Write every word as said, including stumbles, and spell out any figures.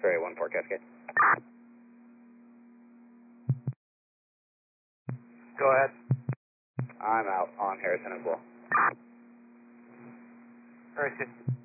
X-ray one four Cascade. Go ahead. I'm out on Harrison as well. Harrison.